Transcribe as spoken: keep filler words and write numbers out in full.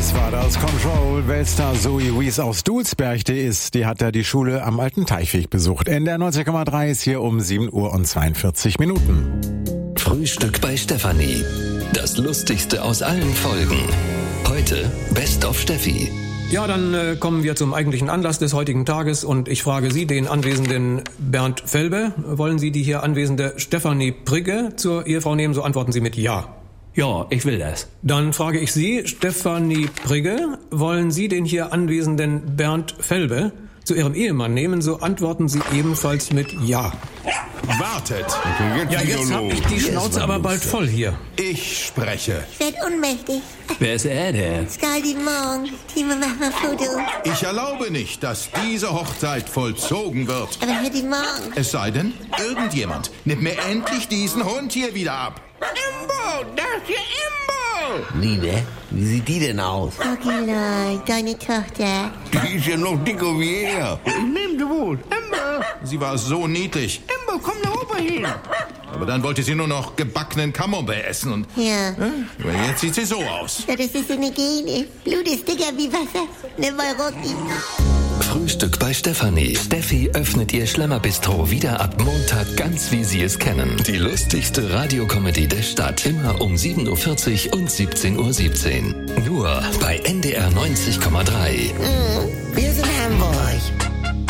Wies war das. Control. Weltstar Zoe Wies aus Dulsberg, die ist, die hat ja die Schule am Alten Teichweg besucht. N D R neunzig Komma drei ist hier um sieben Uhr und zweiundvierzig Minuten. Frühstück bei Stefanie. Das Lustigste aus allen Folgen. Heute Best of Steffi. Ja, dann äh, kommen wir zum eigentlichen Anlass des heutigen Tages und ich frage Sie, den anwesenden Bernd Felbe, wollen Sie die hier anwesende Stefanie Prigge zur Ehefrau nehmen? So antworten Sie mit Ja. Ja, ich will das. Dann frage ich Sie, Stefanie Prigge, wollen Sie den hier anwesenden Bernd Felbe zu Ihrem Ehemann nehmen? So antworten Sie ebenfalls mit Ja. Wartet! Ja, jetzt habe ich die Schnauze aber bald voll hier. Ich spreche. Ich werd ohnmächtig. Wer ist er denn? Skaldi Morgen. Timo, mach mal Foto. Ich erlaube nicht, dass diese Hochzeit vollzogen wird. Aber Herr die Morgen. Es sei denn, irgendjemand nimmt mir endlich diesen Hund hier wieder ab. Imbo, das ist hier Imbo! Liebe, wie sieht die denn aus? Ogilei, deine Tochter. Die ist ja noch dicker wie er. Ich nehm sie wohl. Imbo, Sie war so niedlich. Imbo, komm da oben hin. Aber dann wollte sie nur noch gebackenen Camembert essen und Ja. äh, jetzt sieht sie so aus. Ja, das ist so eine Gene. Blut ist dicker wie Wasser. Ne Walrotti. Frühstück bei Stefanie. Steffi öffnet ihr Schlemmerbistro wieder ab Montag, ganz wie Sie es kennen. Die lustigste Radiokomödie der Stadt. Immer um sieben Uhr vierzig und siebzehn Uhr siebzehn. Nur bei N D R neunzig Komma drei. Mhm. Wir sind Hamburg.